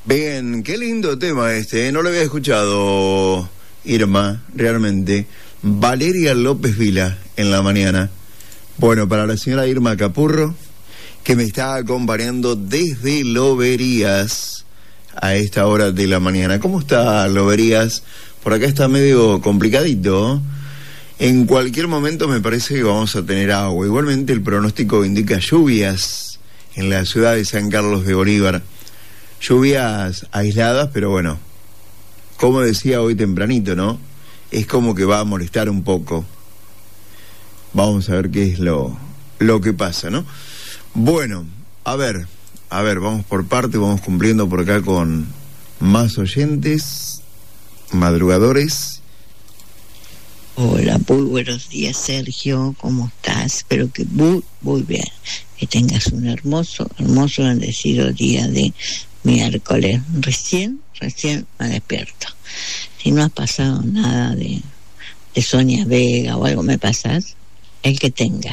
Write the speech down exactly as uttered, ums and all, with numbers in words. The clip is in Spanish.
Bien, qué lindo tema este, ¿eh? No lo había escuchado, Irma, realmente. Valeria López Vila, en la mañana. Bueno, para la señora Irma Capurro, que me está acompañando desde Loberías a esta hora de la mañana. ¿Cómo está Loberías? Por acá está medio complicadito. En cualquier momento me parece que vamos a tener agua. Igualmente el pronóstico indica lluvias en la ciudad de San Carlos de Bolívar. Lluvias aisladas, pero bueno, como decía hoy tempranito, ¿no? Es como que va a molestar un poco. Vamos a ver qué es lo, lo que pasa, ¿no? Bueno, a ver, a ver, vamos por parte, vamos cumpliendo por acá con más oyentes, madrugadores. Hola, muy buenos días, Sergio, ¿cómo estás? Espero que muy, muy bien, que tengas un hermoso, hermoso, bendecido día de miércoles. Recién, recién me despierto. Si no has pasado nada de, de Sonia Vega o algo, me pasas, el que tenga.